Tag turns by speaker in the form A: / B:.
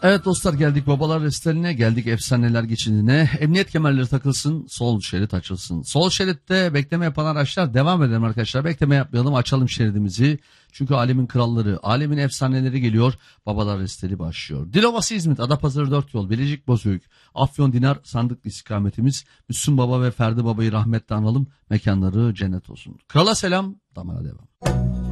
A: Evet dostlar, geldik babalar restaurantine, geldik efsaneler geçidine. Emniyet kemerleri takılsın, sol şerit açılsın. Sol şeritte bekleme yapan araçlar devam edelim arkadaşlar. Bekleme yapmayalım, açalım şeridimizi. Çünkü alemin kralları, alemin efsaneleri geliyor. Babalar resteli başlıyor. Dilovası İzmit, Adapazarı 4 yol, Bilecik Bozüyük, Afyon Dinar sandıklı istikametimiz. Müslüm Baba ve Ferdi Baba'yı rahmetle analım. Mekanları cennet olsun. Krala selam, damara devam.